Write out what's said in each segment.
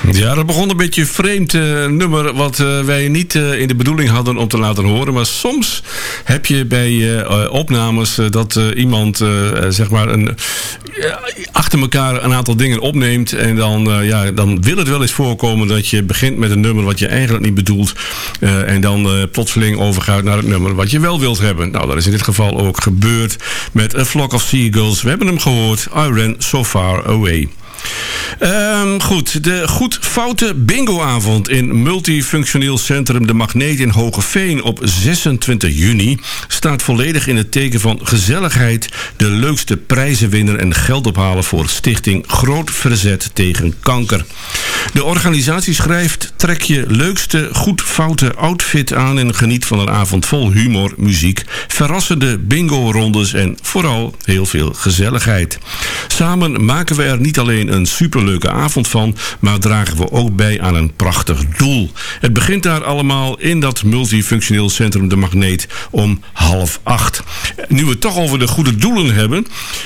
Ja, dat begon een beetje een vreemd nummer wat wij niet in de bedoeling hadden om te laten horen. Maar soms heb je bij opnames dat iemand zeg maar achter elkaar een aantal dingen opneemt. En dan wil het wel eens voorkomen dat je begint met een nummer wat je eigenlijk niet bedoelt. En dan plotseling overgaat naar het nummer wat je wel wilt hebben. Nou, dat is in dit geval ook gebeurd met A Flock of Seagulls. We hebben hem gehoord. I Ran So Far Away. Goed, de goed-foute bingoavond in multifunctioneel centrum De Magneet in Hoogeveen op 26 juni staat volledig in het teken van gezelligheid, de leukste prijzen winnen en geld ophalen voor Stichting Groot Verzet tegen Kanker. De organisatie schrijft: trek je leukste goed-foute outfit aan en geniet van een avond vol humor, muziek, verrassende bingo-rondes en vooral heel veel gezelligheid. Samen maken we er niet alleen een superleuke avond van, maar dragen we ook bij aan een prachtig doel. Het begint daar allemaal in dat multifunctioneel centrum De Magneet om 7:30. Nu we het toch over de goede doelen hebben.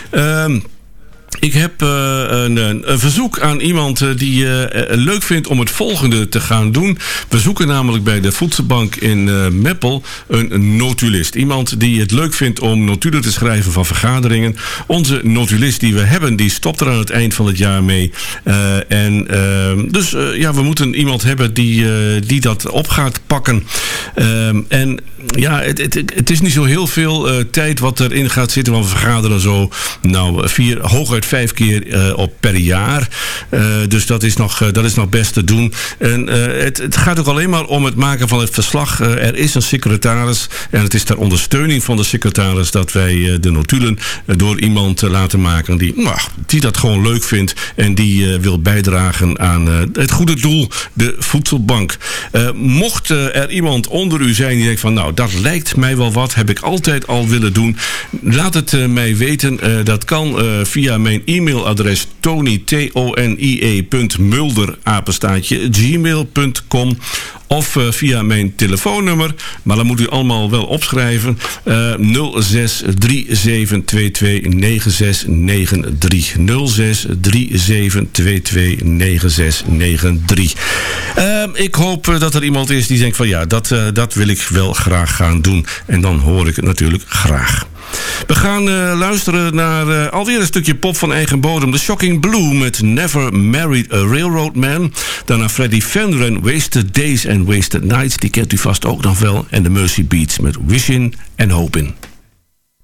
Ik heb een verzoek aan iemand die leuk vindt om het volgende te gaan doen. We zoeken namelijk bij de voedselbank in Meppel een notulist. Iemand die het leuk vindt om notulen te schrijven van vergaderingen. Onze notulist die we hebben, die stopt er aan het eind van het jaar mee. Dus we moeten iemand hebben die dat op gaat pakken. En ja, het is niet zo heel veel tijd wat erin gaat zitten van vergaderen zo. Nou, hooguit 5 keer per jaar. Dus dat is nog best te doen. En het gaat ook alleen maar om het maken van het verslag. Er is een secretaris en het is ter ondersteuning van de secretaris dat wij de notulen door iemand laten maken die dat gewoon leuk vindt en die wil bijdragen aan het goede doel, de voedselbank. Mocht er iemand onder u zijn die denkt van nou, dat lijkt mij wel wat, heb ik altijd al willen doen. Laat het mij weten. Dat kan via mijn e-mailadres tony.mulder@gmail.com of via mijn telefoonnummer. Maar dan moet u allemaal wel opschrijven. 06 3722 9693. 06 3722 9693. Ik hoop dat er iemand is die denkt van ja, dat wil ik wel graag gaan doen. En dan hoor ik het natuurlijk graag. We gaan luisteren naar alweer een stukje pop van eigen bodem. The Shocking Blue met Never Married a Railroad Man. Daarna Freddie Fender en Wasted Days and Wasted Nights. Die kent u vast ook nog wel. En de Mercy Beats met Wishing and Hoping.